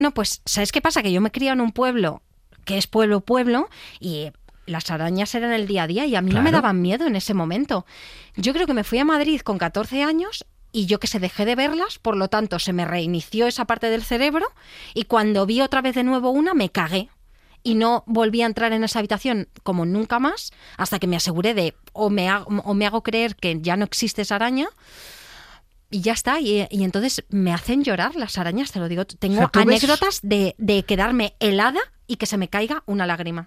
No, pues, ¿sabes qué pasa? Que yo me he criado en un pueblo que es pueblo, y las arañas eran el día a día y a mí no me daban miedo en ese momento. Yo creo que me fui a Madrid con 14 años y yo que sé, dejé de verlas, por lo tanto se me reinició esa parte del cerebro y cuando vi otra vez de nuevo una me cagué. Y no volví a entrar en esa habitación como nunca más hasta que me aseguré de o me hago creer que ya no existe esa araña y ya está. Y entonces me hacen llorar las arañas, te lo digo. Tengo anécdotas de quedarme helada y que se me caiga una lágrima.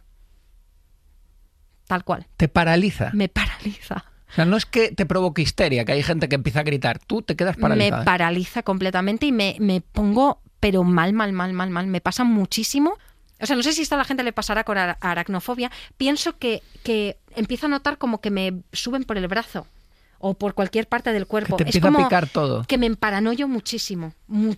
Tal cual. ¿Te paraliza? Me paraliza. O sea, no es que te provoque histeria, que hay gente que empieza a gritar. Tú te quedas paralizada. Me paraliza completamente y me pongo, pero mal. Me pasa muchísimo. O sea, no sé si esto a la gente le pasará con aracnofobia. Pienso que empiezo a notar como que me suben por el brazo o por cualquier parte del cuerpo. Que te empieza a picar todo. Que me emparanoio muchísimo.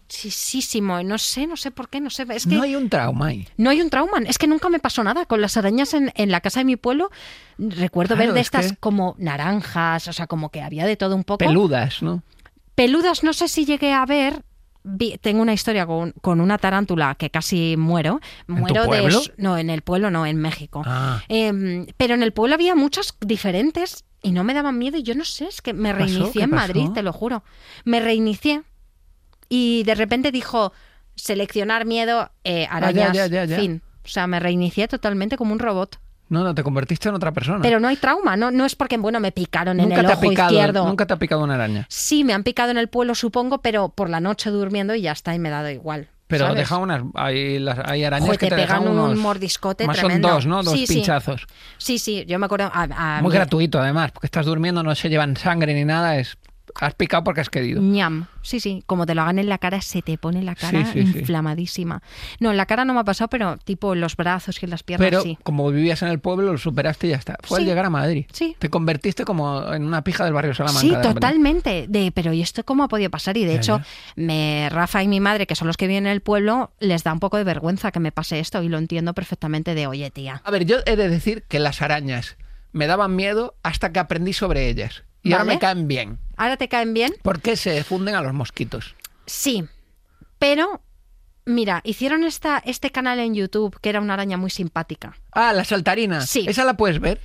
No sé por qué, no sé. Es que no hay un trauma ahí. No hay un trauma. Es que nunca me pasó nada. Con las arañas en la casa de mi pueblo, recuerdo ver de estas como naranjas, o sea, como que había de todo un poco. Peludas, ¿no? Peludas no sé si llegué a ver. Tengo una historia con una tarántula que casi muero. ¿En tu pueblo? No, en el pueblo no, en México. Ah. Pero en el pueblo había muchas diferentes y no me daban miedo y yo no sé, es que me reinicié en Madrid, te lo juro. Me reinicié y de repente dijo seleccionar miedo, arañas, ya. fin. O sea, me reinicié totalmente como un robot. No, te convertiste en otra persona. Pero no hay trauma, no es porque, me picaron en el ojo izquierdo. ¿Nunca te ha picado una araña? Sí, me han picado en el pueblo, supongo, pero por la noche durmiendo y ya está, y me ha dado igual. Pero ¿sabes? deja hay arañas que te pegan dejan un mordiscote más tremendo. Son 2, ¿no? 2 pinchazos. Sí, yo me acuerdo... Muy gratuito, además, porque estás durmiendo, no se llevan sangre ni nada, has picado porque has querido. Ñam. Sí, como te lo hagan en la cara, se te pone la cara inflamadísima. No, en la cara no me ha pasado, pero tipo en los brazos y en las piernas pero, sí. Como vivías en el pueblo, lo superaste y ya está. Fue al llegar a Madrid. Sí. Te convertiste como en una pija del barrio Salamanca. Sí, totalmente. Pero ¿y esto cómo ha podido pasar? Y de hecho, ya. Rafa y mi madre, que son los que viven en el pueblo, les da un poco de vergüenza que me pase esto y lo entiendo perfectamente de, oye, tía. A ver, yo he de decir que las arañas me daban miedo hasta que aprendí sobre ellas. Y ahora me caen bien. ¿Ahora te caen bien? Porque se funden a los mosquitos. Sí, pero mira, hicieron este canal en YouTube que era una araña muy simpática. Ah, la saltarina. Sí. ¿Esa la puedes ver?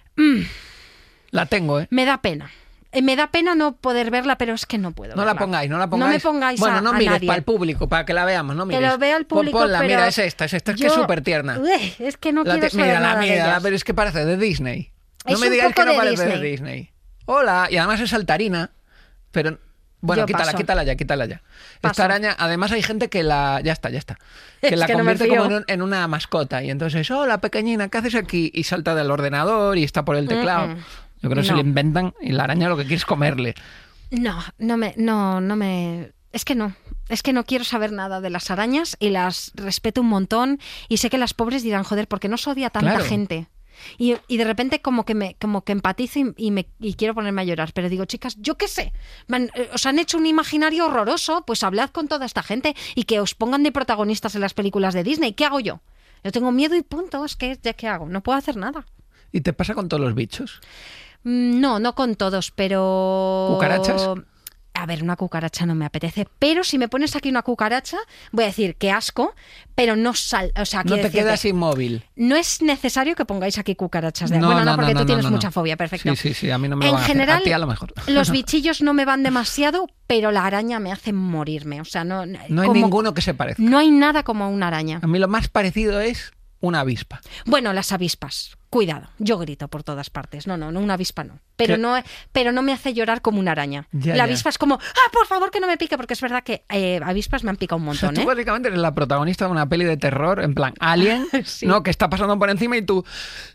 La tengo, ¿eh? Me da pena. Me da pena no poder verla, pero es que no puedo verla. No la pongáis. No me pongáis bueno, no mires nadie. para el público, para que la veamos, no mires. Que lo vea el público, Ponla, pero mira, es esta, es que es súper tierna. Es que no quiero saber nada de ellas. Pero es que parece de Disney. Es No me un digáis poco que no de parece Disney. de Disney. Hola, y además es saltarina, pero... Bueno, quítala ya. Paso. Esta araña, además hay gente que la... Ya está. Que la convierte como en una mascota. Y entonces, hola, pequeñina, ¿qué haces aquí? Y salta del ordenador y está por el teclado. Yo creo que se le inventan y la araña lo que quiere es comerle. No me... Es que no quiero saber nada de las arañas y las respeto un montón y sé que las pobres dirán, joder, ¿por qué no se odia tanta gente? Y de repente como que empatizo y quiero ponerme a llorar, pero digo, chicas, yo qué sé, os han hecho un imaginario horroroso, pues hablad con toda esta gente y que os pongan de protagonistas en las películas de Disney. ¿Qué hago yo? Yo tengo miedo y punto, es que ¿ya qué hago? No puedo hacer nada. ¿Y te pasa con todos los bichos? No con todos, pero... ¿Cucarachas? A ver, una cucaracha no me apetece, pero si me pones aquí una cucaracha, voy a decir que asco, pero no o sea, no te quedas inmóvil. No es necesario que pongáis aquí cucarachas. No, porque tú tienes mucha fobia, perfecto. Sí, a mí no me lo van a hacer. A ti a lo mejor. Los bichillos no me van demasiado, pero la araña me hace morirme. O sea, no hay ninguno que se parezca. No hay nada como una araña. A mí lo más parecido es una avispa. Bueno, las avispas. Cuidado, yo grito por todas partes. No, una avispa no. Pero no me hace llorar como una araña. La avispa es como, por favor que no me pique, porque es verdad que avispas me han picado un montón. O sea, tú básicamente eres la protagonista de una peli de terror, en plan Alien, sí. ¿No? Que está pasando por encima y tú...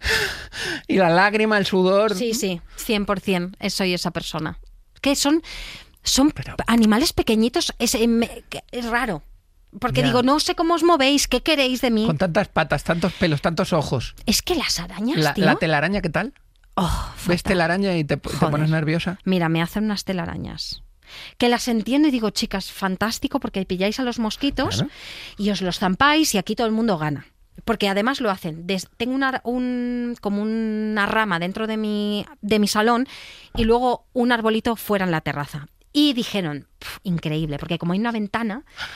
Y la lágrima, el sudor... Sí, 100%. Soy esa persona. Que son animales pequeñitos, es raro. Porque digo, no sé cómo os movéis, ¿qué queréis de mí? Con tantas patas, tantos pelos, tantos ojos. Es que las arañas, tío... ¿La telaraña qué tal? ¿Ves telaraña y te pones nerviosa? Mira, me hacen unas telarañas. Que las entiendo y digo, chicas, fantástico, porque pilláis a los mosquitos y os los zampáis y aquí todo el mundo gana. Porque además lo hacen. Tengo como una rama dentro de mi salón y luego un arbolito fuera en la terraza. Y dijeron, increíble, porque como hay una ventana...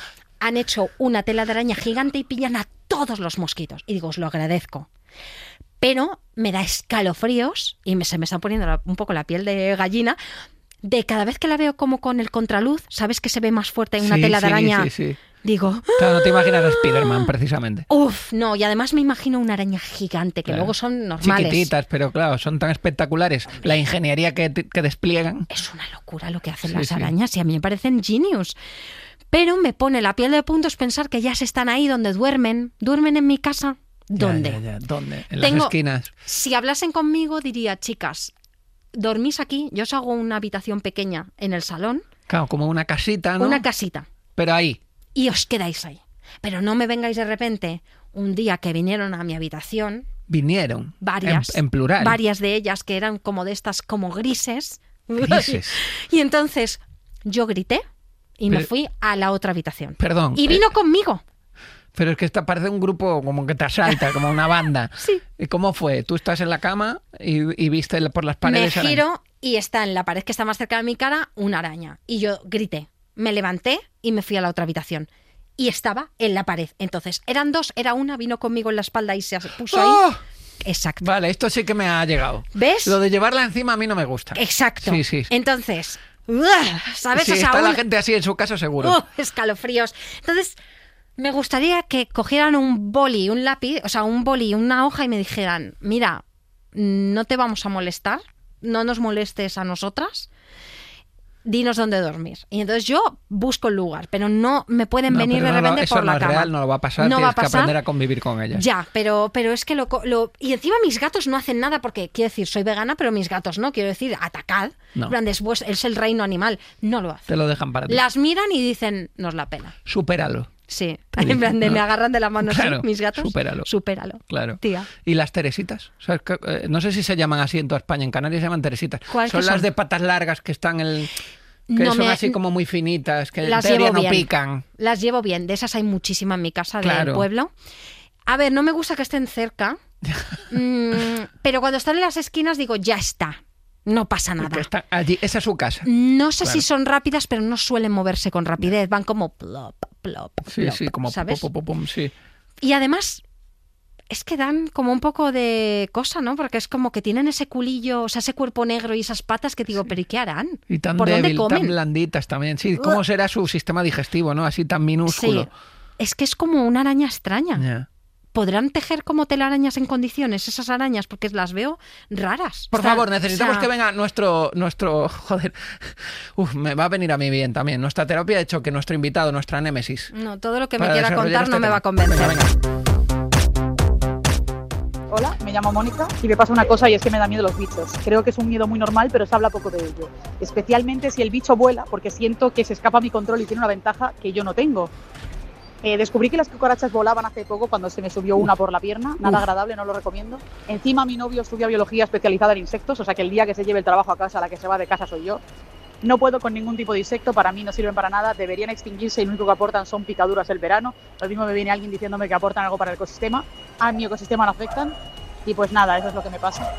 han hecho una tela de araña gigante y pillan a todos los mosquitos. Y digo, os lo agradezco. Pero me da escalofríos y se me está poniendo un poco la piel de gallina de cada vez que la veo como con el contraluz, ¿sabes que se ve más fuerte en una tela de araña? Sí. Digo... Claro, no te imaginas a Spiderman, precisamente. Uf, no, y además me imagino una araña gigante, que luego son normales. Chiquititas, pero claro, son tan espectaculares. La ingeniería que despliegan. Es una locura lo que hacen las arañas y a mí me parecen genius. Pero me pone la piel de puntos pensar que ya se están ahí donde duermen. ¿Duermen en mi casa? ¿Dónde? Ya. ¿Dónde? En las esquinas. Si hablasen conmigo, diría, chicas, dormís aquí, yo os hago una habitación pequeña en el salón. Claro, como una casita, ¿no? Una casita. Pero ahí. Y os quedáis ahí. Pero no me vengáis de repente un día que vinieron a mi habitación. Vinieron. Varias. En plural. Varias de ellas que eran como de estas, como grises. Grises. Y entonces yo grité y me fui a la otra habitación. Perdón. Y vino conmigo. Pero es que esta parece un grupo como que te asalta, como una banda. Sí. ¿Y cómo fue? Tú estás en la cama y viste por las paredes. Me giro y está en la pared que está más cerca de mi cara una araña. Y yo grité. Me levanté y me fui a la otra habitación. Y estaba en la pared. Entonces, eran dos, era una, vino conmigo en la espalda y se puso ahí. Exacto. Vale, esto sí que me ha llegado. ¿Ves? Lo de llevarla encima a mí no me gusta. Exacto. Sí. Entonces, ¿sabes? Sí, está la gente así en su casa seguro. Escalofríos. Entonces, me gustaría que cogieran un boli, un lápiz, o sea, un boli, una hoja y me dijeran, mira, no te vamos a molestar, no nos molestes a nosotras, dinos dónde dormir. Y entonces yo busco el lugar, pero no me pueden venir de repente por la cama. Eso no es real, no lo va a pasar, tienes que aprender a convivir con ellas. Ya, pero es que y encima mis gatos no hacen nada porque, quiero decir, soy vegana, pero mis gatos no, quiero decir, atacad. No. En plan, después es el reino animal. No lo hacen. Te lo dejan para ti. Las miran y dicen, nos la pena. Supéralo. Sí, en plan de me agarran de la mano, claro, ¿sí? Mis gatos. Supéralo. Claro. Tía. ¿Y las teresitas? O sea, no sé si se llaman así en toda España, en Canarias se llaman teresitas. Son las de patas largas que están que son así como muy finitas, que en teoría no pican. Las llevo bien, de esas hay muchísimas en mi casa del pueblo. A ver, no me gusta que estén cerca, pero cuando están en las esquinas digo, ya está. No pasa nada. Están allí, esa es su casa. No sé si son rápidas, pero no suelen moverse con rapidez. Van como plop, plop, plop. Sí, como ¿sabes? Pum, sí. Y además, es que dan como un poco de cosa, ¿no? Porque es como que tienen ese culillo, o sea, ese cuerpo negro y esas patas que digo, ¿pero y qué harán? Y tan ¿Por débil, dónde comen? tan blanditas también. Sí, ¿cómo será su sistema digestivo, no? Así tan minúsculo. Sí. Es que es como una araña extraña. Yeah. ¿Podrán tejer como telarañas en condiciones esas arañas? Porque las veo raras. Por favor, necesitamos que venga nuestro... Joder, me va a venir a mí bien también. Nuestra terapia de choque, nuestro invitado, nuestra némesis. No, todo lo que me quiera contar no me va a convencer. Venga. Hola, me llamo Mónica y me pasa una cosa y es que me da miedo los bichos. Creo que es un miedo muy normal, pero se habla poco de ello. Especialmente si el bicho vuela, porque siento que se escapa a mi control y tiene una ventaja que yo no tengo. Descubrí que las cucarachas volaban hace poco cuando se me subió una por la pierna. Nada agradable, no lo recomiendo. Encima mi novio estudia biología especializada en insectos, o sea que el día que se lleve el trabajo a casa, la que se va de casa soy yo. No puedo con ningún tipo de insecto, para mí no sirven para nada, deberían extinguirse y lo único que aportan son picaduras el verano. Lo mismo me viene alguien diciéndome que aportan algo para el ecosistema. A mi ecosistema no afectan y pues nada, eso es lo que me pasa.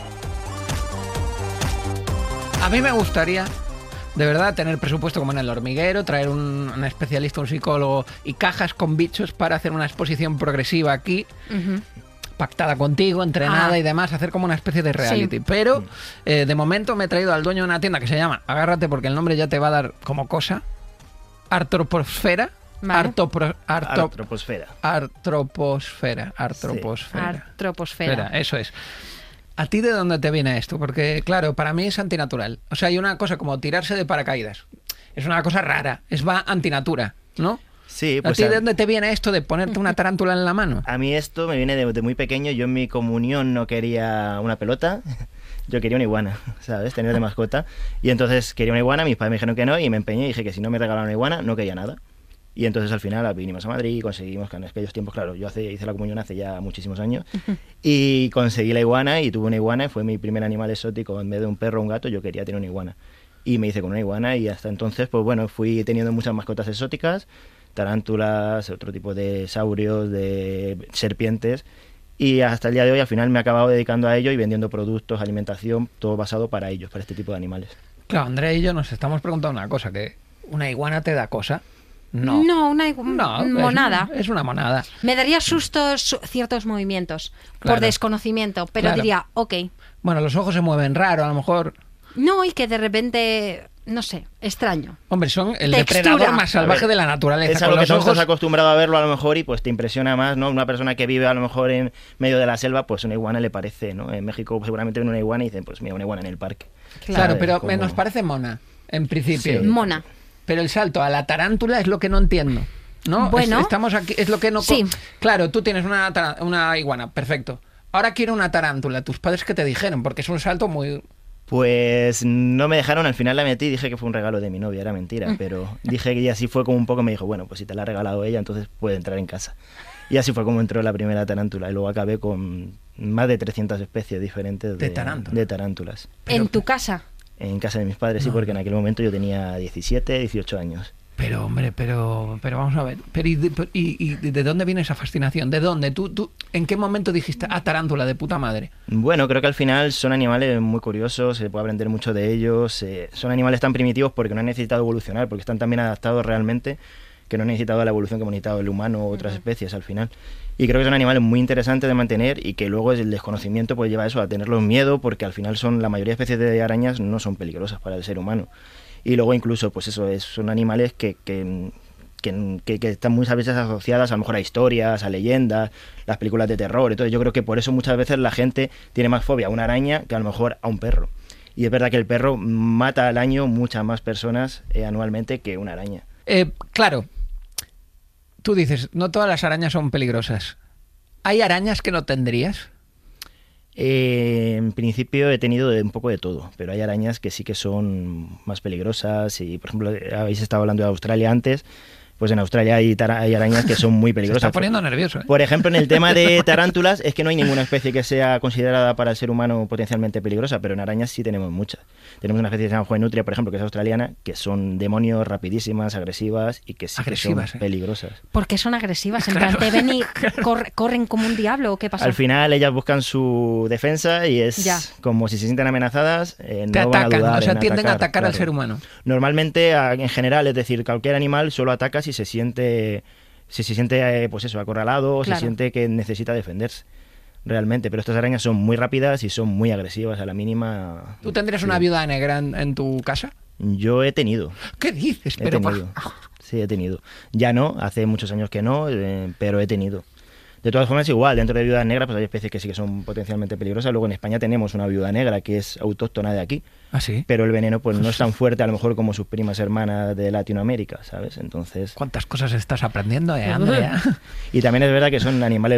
A mí me gustaría... De verdad, tener presupuesto como en El Hormiguero, traer un especialista, un psicólogo y cajas con bichos para hacer una exposición progresiva aquí, pactada contigo, entrenada y demás, hacer como una especie de reality. Sí. Pero de momento me he traído al dueño de una tienda que se llama, agárrate porque el nombre ya te va a dar como cosa, Artroposfera. Vale. Artroposfera. Eso es. ¿A ti de dónde te viene esto? Porque, claro, para mí es antinatural. O sea, hay una cosa como tirarse de paracaídas. Es una cosa rara. Va antinatura, ¿no? Sí, pues ¿a ti de dónde te viene esto de ponerte una tarántula en la mano? A mí esto me viene de muy pequeño. Yo en mi comunión no quería una pelota. Yo quería una iguana, ¿sabes? Tener de mascota. Y entonces quería una iguana. Mis padres me dijeron que no y me empeñé y dije que si no me regalaban una iguana no quería nada. Y entonces al final vinimos a Madrid y conseguimos, que en aquellos tiempos, claro, yo hice la comunión hace ya muchísimos años y conseguí la iguana y tuve una iguana, fue mi primer animal exótico, en vez de un perro o un gato yo quería tener una iguana. Y me hice con una iguana y hasta entonces, pues bueno, fui teniendo muchas mascotas exóticas, tarántulas, otro tipo de saurios, de serpientes y hasta el día de hoy al final me he acabado dedicando a ello y vendiendo productos, alimentación, todo basado para ellos, para este tipo de animales. Claro, Andrea y yo nos estamos preguntando una cosa, que una iguana te da cosa. No. No, una monada. Es una monada. Me daría sustos ciertos movimientos Claro. por desconocimiento, pero Claro. diría, ok. Bueno, los ojos se mueven raro, a lo mejor. No, y que de repente, no sé, extraño. Hombre, son el Textura. depredador más salvaje de la naturaleza. Es Con algo que los tú no ojos... estás acostumbrado a verlo a lo mejor y pues te impresiona más, ¿no? Una persona que vive a lo mejor en medio de la selva, pues una iguana le parece, ¿no? En México seguramente ven una iguana y dicen, pues mira, una iguana en el parque. Claro, ¿Sabes? pero Como- nos parece mona, en principio. Sí. Mona. Pero el salto a la tarántula es lo que no entiendo. ¿No? Bueno. Estamos aquí, es lo que no... Sí. Claro, tú tienes una iguana, perfecto. Ahora quiero una tarántula. ¿Tus padres qué te dijeron? Porque es un salto muy... Pues no me dejaron, al final la metí, dije que fue un regalo de mi novia, era mentira, pero dije que y así fue como un poco, me dijo, bueno, pues si te la ha regalado ella, entonces puede entrar en casa. Y así fue como entró la primera tarántula y luego acabé con más de 300 especies diferentes De tarántula. de tarántulas. ¿En tu casa? En casa de mis padres, sí, porque en aquel momento yo tenía 17, 18 años. Pero, hombre, pero vamos a ver. Pero ¿y de dónde viene esa fascinación? ¿De dónde? ¿Tú en qué momento dijiste, tarántula de puta madre? Bueno, creo que al final son animales muy curiosos, se puede aprender mucho de ellos. Son animales tan primitivos porque no han necesitado evolucionar, porque están tan bien adaptados realmente que no han necesitado la evolución que hemos necesitado el humano u otras especies al final. Y creo que son animales muy interesantes de mantener y que luego el desconocimiento pues lleva a eso, a tenerlos miedo, porque al final la mayoría de especies de arañas no son peligrosas para el ser humano. Y luego incluso, pues eso, son animales que están muchas veces asociadas a lo mejor a historias, a leyendas, las películas de terror. Entonces yo creo que por eso muchas veces la gente tiene más fobia a una araña que a lo mejor a un perro. Y es verdad que el perro mata al año muchas más personas anualmente que una araña. Claro, tú dices, no todas las arañas son peligrosas. ¿Hay arañas que no tendrías? En principio he tenido un poco de todo, pero hay arañas que sí que son más peligrosas y, por ejemplo, habéis estado hablando de Australia antes, pues en Australia hay arañas que son muy Se peligrosas. está poniendo nervioso, ¿eh? Por ejemplo, en el tema de tarántulas es que no hay ninguna especie que sea considerada para el ser humano potencialmente peligrosa, pero en arañas sí tenemos muchas. Tenemos una especie que se llama Juenutria, por ejemplo, que es australiana, que son demonios rapidísimas, agresivas y que sí que son peligrosas. ¿Por qué son agresivas? En plan, te ven y corren como un diablo, ¿o qué pasa? Al final ellas buscan su defensa y es como si se sienten amenazadas, te no van atacan, a dudar o sea, en tienden a atacar al claro. ser humano. Normalmente, en general, es decir, cualquier animal solo ataca si se siente pues eso, acorralado o Claro. se siente que necesita defenderse realmente, pero estas arañas son muy rápidas y son muy agresivas a la mínima. ¿Tú tendrías Sí. una viuda negra en tu casa? Yo he tenido. ¿Qué dices? He Pero tenido. Sí, he tenido. Ya no, hace muchos años que no, pero he tenido. De todas formas, igual, dentro de viudas negras pues hay especies que sí que son potencialmente peligrosas. Luego en España tenemos una viuda negra que es autóctona de aquí, ¿Ah, sí? pero el veneno pues no es tan fuerte a lo mejor como sus primas hermanas de Latinoamérica, ¿sabes? Entonces... ¿Cuántas cosas estás aprendiendo, Andrea? Y también es verdad que son animales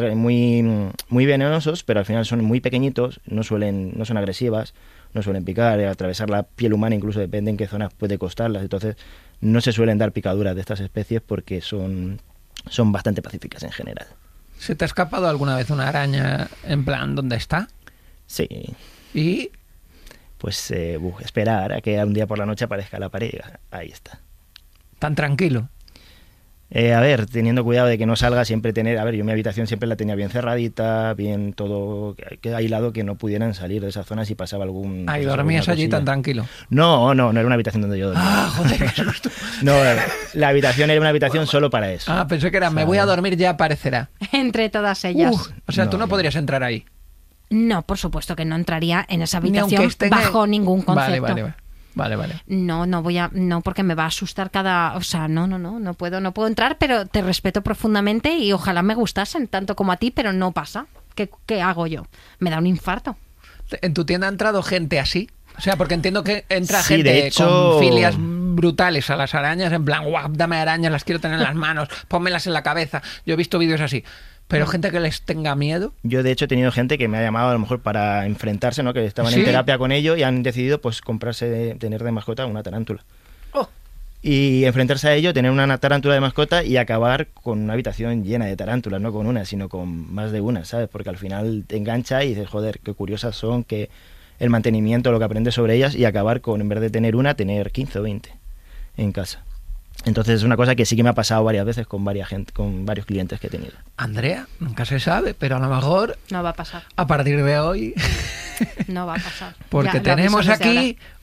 muy venenosos, pero al final son muy pequeñitos, no son agresivas, no suelen picar, atravesar la piel humana incluso depende en qué zonas puede costarlas. Entonces no se suelen dar picaduras de estas especies porque son bastante pacíficas en general. ¿Se te ha escapado alguna vez una araña en plan, ¿dónde está? Sí, Y pues esperar a que un día por la noche aparezca la pared. Ahí está. tan tranquilo. A ver, teniendo cuidado de que no salga, siempre tener... A ver, yo mi habitación siempre la tenía bien cerradita, bien todo aislado, que no pudieran salir de esa zona si pasaba algún... Ay, pues, dormías alguna allí cosilla. tan tranquilo. No era una habitación donde yo dormía. Ah, joder, qué susto. No, la habitación era una habitación solo para eso. Ah, pensé que era, me voy a dormir, ya aparecerá. Entre todas ellas. O sea, tú no No. podrías entrar ahí. No, por supuesto que no entraría en esa Ni aunque habitación esté en bajo ningún concepto. Vale. No, porque me va a asustar o sea, no puedo entrar, pero te respeto profundamente y ojalá me gustasen tanto como a ti, pero no pasa. ¿Qué hago yo? Me da un infarto. ¿En tu tienda ha entrado gente así? O sea, porque entiendo que entra Sí, gente de hecho... con filias brutales a las arañas, en plan, guau, dame arañas, las quiero tener en las manos, pónmelas en la cabeza. Yo he visto vídeos así. Pero gente que les tenga miedo. Yo, de hecho, he tenido gente que me ha llamado a lo mejor para enfrentarse, ¿no? Que estaban ¿Sí? en terapia con ello y han decidido pues tener de mascota una tarántula. Oh. Y enfrentarse a ello, tener una tarántula de mascota y acabar con una habitación llena de tarántulas, no con una, sino con más de una, ¿sabes? Porque al final te engancha y dices, joder, qué curiosas son, que el mantenimiento, lo que aprendes sobre ellas y acabar con, en vez de tener una, tener 15 o 20 en casa. Entonces es una cosa que sí que me ha pasado varias veces con varios clientes que he tenido. Andrea, nunca se sabe, pero a lo mejor No va a pasar. a partir de hoy, No va a pasar. porque Ya, lo aviso tenemos desde aquí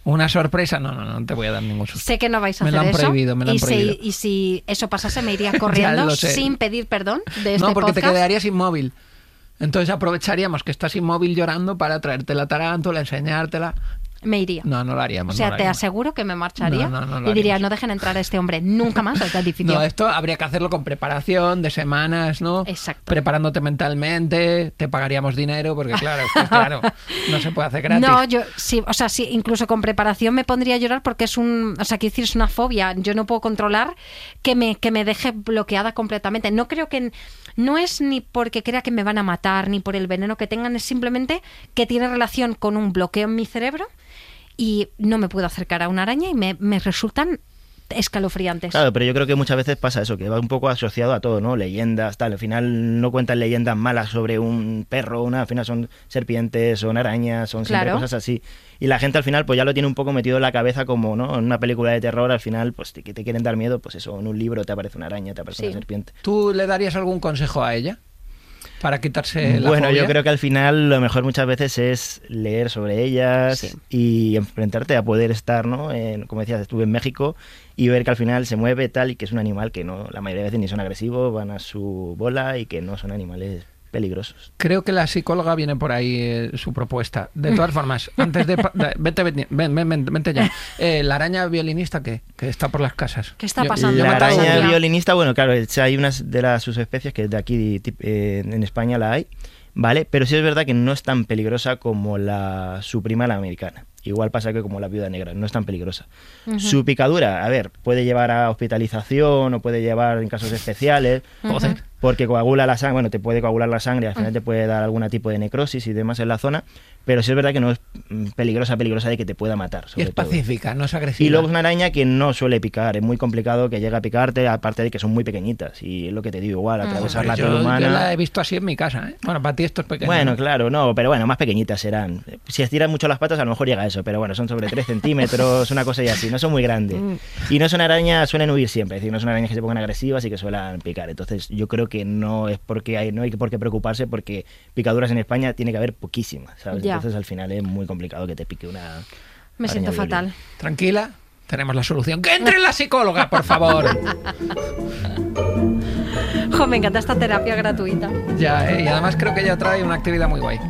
Una sorpresa, no te voy a dar ningún susto. Sé que no vais a me hacer lo han eso. Prohibido, me lo han prohibido. Y si eso pasase, me iría corriendo sin pedir perdón de este No, porque podcast. te quedarías inmóvil. Entonces aprovecharíamos que estás inmóvil llorando para traerte la tarántula, enseñártela. Me iría. No lo haríamos. O sea, no lo te haríamos. aseguro que me marcharía No y diría, haríamos. no dejen entrar a este hombre nunca más al edificio. No, esto habría que hacerlo con preparación de semanas, ¿no? Exacto. Preparándote mentalmente, te pagaríamos dinero, porque claro, no se puede hacer gratis. No, yo sí, o sea, sí, incluso con preparación me pondría a llorar porque es es una fobia. Yo no puedo controlar que me deje bloqueada completamente. No creo que no es ni porque crea que me van a matar ni por el veneno que tengan, es simplemente que tiene relación con un bloqueo en mi cerebro y no me puedo acercar a una araña y me resultan escalofriantes. Claro, pero yo creo que muchas veces pasa eso, que va un poco asociado a todo, ¿no? Leyendas, tal. Al final no cuentan leyendas malas sobre un perro, al final son serpientes, son arañas, son siempre cosas así. Y la gente al final pues ya lo tiene un poco metido en la cabeza como, ¿no? En una película de terror al final pues que te quieren dar miedo, pues eso, en un libro te aparece una araña, te aparece una serpiente. ¿Tú le darías algún consejo a ella? Para quitarse la Bueno, fobia. yo creo que al final lo mejor muchas veces es leer sobre ellas y enfrentarte a poder estar, ¿no? Como decías, estuve en México y ver que al final se mueve tal y que es un animal que no, la mayoría de veces ni son agresivos, van a su bola y que no son animales peligrosos. Creo que la psicóloga viene por ahí su propuesta. De todas formas, antes de... Vente ya. La araña violinista que está por las casas. ¿Qué está pasando? La araña violinista, bueno, claro, hay unas de las subespecies que de aquí en España la hay, ¿vale? Pero sí es verdad que no es tan peligrosa como su prima la americana. Igual pasa que como la viuda negra, no es tan peligrosa. Su picadura, a ver, puede llevar a hospitalización o puede llevar en casos especiales, porque coagula la sangre, bueno, te puede coagular la sangre, al final te puede dar algún tipo de necrosis y demás en la zona, pero sí es verdad que no es peligrosa de que te pueda matar. Y es pacífica, no es agresiva. Y luego es una araña que no suele picar, es muy complicado que llegue a picarte, aparte de que son muy pequeñitas, y es lo que te digo, igual, atravesar la piel humana. Yo la he visto así en mi casa, ¿eh? Bueno, para ti esto es pequeño. Bueno, claro, no, pero bueno, más pequeñitas serán. Si estiran mucho las patas, a lo mejor llega a eso, pero bueno, son sobre 3 centímetros, una cosa y así, no son muy grandes. Y no son arañas, suelen huir siempre, es decir, no son arañas que se pongan agresivas y que suelen picar. Entonces, yo creo que no es porque no hay por qué preocuparse, porque picaduras en España tiene que haber poquísimas, ¿sabes? Ya. Entonces, al final es muy complicado que te pique una. Me siento fatal. Tranquila, tenemos la solución. ¡Que entre la psicóloga, por favor! Jo, me encanta esta terapia gratuita. Ya, y además creo que ella trae una actividad muy guay.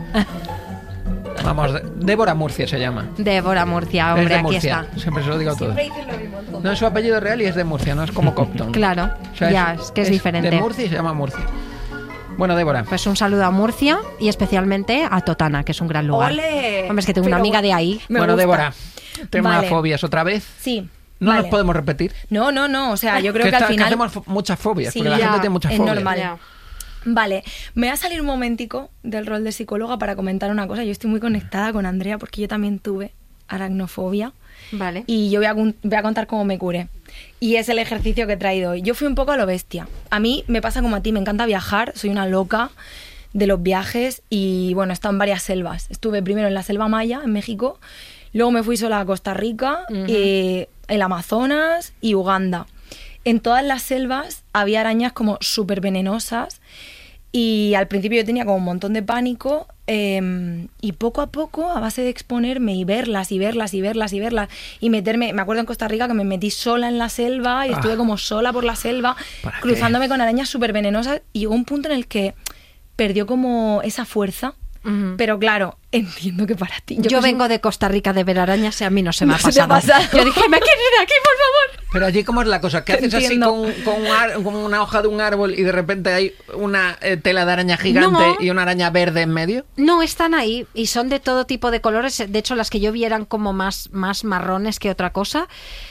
Vamos, Débora Murcia se llama. Débora Murcia, hombre, es de aquí Murcia. está. Siempre se lo digo a todos. Siempre dicen lo mismo entonces. No es su apellido real y es de Murcia, no es como Compton. Claro, O sea, ya, es que es diferente. De Murcia y se llama Murcia. Bueno, Débora. Pues un saludo a Murcia y especialmente a Totana, que es un gran lugar. ¡Ole! Hombre, es que tengo una amiga de ahí. Me Bueno, gusta. Débora, tema Vale. fobias otra vez. Sí. No vale. nos podemos repetir. No, o sea, yo creo que al final... hacemos muchas fobias, Sí, porque la ya, gente tiene muchas es fobias. normal. Ya. Vale, me voy a salir un momentico del rol de psicóloga para comentar una cosa. Yo estoy muy conectada con Andrea porque yo también tuve aracnofobia Vale. y yo voy a contar cómo me curé. Y es el ejercicio que he traído hoy. Yo fui un poco a lo bestia. A mí me pasa como a ti, me encanta viajar, soy una loca de los viajes y bueno, he estado en varias selvas. Estuve primero en la selva maya, en México, luego me fui sola a Costa Rica, el Amazonas y Uganda. En todas las selvas había arañas como súper venenosas y al principio yo tenía como un montón de pánico y poco a poco, a base de exponerme y verlas y meterme, me acuerdo en Costa Rica que me metí sola en la selva y estuve como sola por la selva ¿Para qué? cruzándome con arañas súper venenosas y llegó un punto en el que perdió como esa fuerza. Pero claro, entiendo que para ti... Yo vengo de Costa Rica de ver arañas y a mí no se me ha No se te ha pasado. pasado. Yo dije, me quiero ir de aquí, por favor. Pero allí, ¿cómo es la cosa? ¿Qué Te haces así entiendo. con una hoja de un árbol y de repente hay una tela de araña gigante No. y una araña verde en medio? No, están ahí y son de todo tipo de colores. De hecho, las que yo vi eran como más marrones que otra cosa.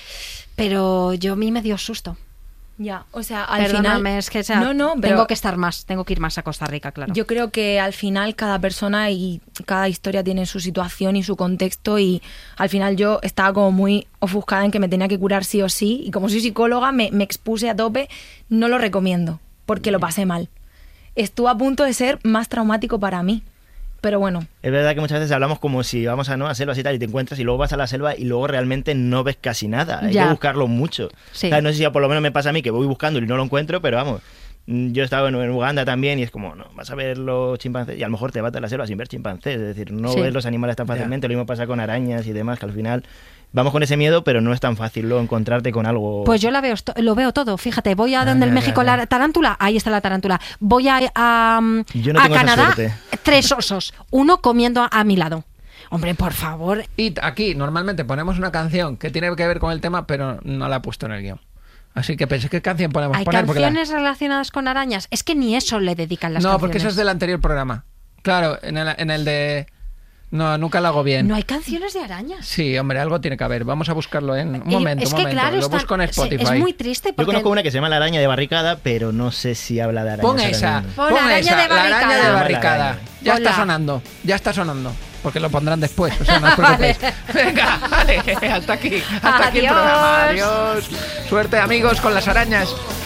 Pero yo a mí me dio susto. Ya, o sea, al Perdóname, final... es que o sea, No, pero tengo que estar más, tengo que ir más a Costa Rica, claro. yo creo que al final cada persona y cada historia tiene su situación y su contexto y al final yo estaba como muy ofuscada en que me tenía que curar sí o sí y como soy psicóloga me expuse a tope, no lo recomiendo porque lo pasé mal. Estuvo a punto de ser más traumático para mí, pero bueno. Es verdad que muchas veces hablamos como si vamos a selvas y tal, y te encuentras y luego vas a la selva y luego realmente no ves casi nada. Hay Ya. que buscarlo mucho. Sí. O sea, no sé si por lo menos me pasa a mí que voy buscando y no lo encuentro, pero vamos, Yo he estado en Uganda también y es como, no, vas a ver los chimpancés y a lo mejor te vas a la selva sin ver chimpancés, es decir, no ves los animales tan fácilmente, lo mismo pasa con arañas y demás, que al final vamos con ese miedo, pero no es tan fácil luego encontrarte con algo. Pues yo lo veo todo, fíjate, voy a donde en México la tarántula, ahí está la tarántula, voy a Canadá, 3 osos, uno comiendo a mi lado. Hombre, por favor. Y aquí normalmente ponemos una canción que tiene que ver con el tema, pero no la he puesto en el guión. Así que pensé, ¿qué canción podemos poner? ¿Hay canciones relacionadas con arañas? Es que ni eso le dedican las canciones. No, porque eso es del anterior programa. Claro, en el de... No, nunca lo hago bien. ¿No hay canciones de arañas? Sí, hombre, algo tiene que haber. Vamos a buscarlo en... Un momento. Claro, lo busco en Spotify. Es muy triste porque... Yo conozco una que se llama La araña de barricada, pero no sé si habla de arañas. Pon esa. La araña de barricada. Ya está sonando. Porque lo pondrán después, o sea, no os preocupéis. Venga, vale, hasta aquí el programa. Adiós. Suerte, amigos, con las arañas.